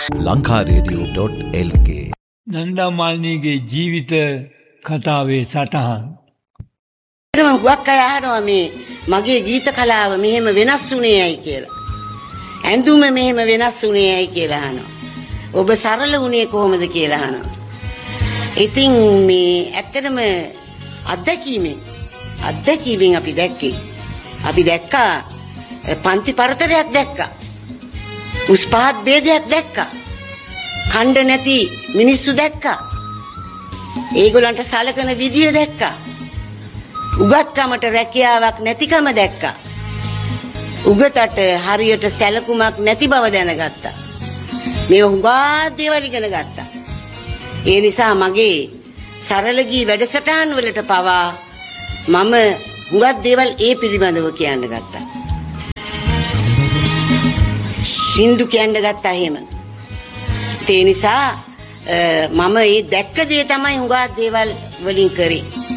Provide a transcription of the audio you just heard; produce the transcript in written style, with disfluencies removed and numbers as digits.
lankaradiyo.lk Nanda මාලිනීගේ ජීවිත කතාවේ සටහන්. මම ගොඩක් අය අහනවා මේ මගේ ගීත කලාව මෙහෙම වෙනස් වුණේ ඇයි කියලා. ඇඳුම මෙහෙම වෙනස් වුණේ ඇයි කියලා අහනවා. ඔබ සරල වුණේ කොහොමද කියලා අහනවා. ඉතින් මේ ඇත්තටම අත්දැකීමෙන් අපි දැක්කා පන්ති පරතරයක් දැක්කා. උස් පහත් ભેදයක් දැක්කා. කණ්ඩ නැති මිනිස්සු දැක්කා. ඒගොල්ලන්ට සලකන විදිය දැක්කා. උගත්කමට රැකියාවක් නැතිකම දැක්කා. උගතට හරියට සැලකුමක් නැති බව දැනගත්තා. මේ හුඟා දේවල් ඉගෙන ගත්තා. ඒ නිසා මගේ සරල ගී වැඩසටහන් වලට පවා මම හුඟක් දේවල් ඒ පිළිබඳව කියන්න ගත්තා. සින්දු කියන්න ගත්තා එහෙම. ඒ නිසා මම මේ දැක්ක දේ තමයි හුඟක් දේවල් වලින් කරේ.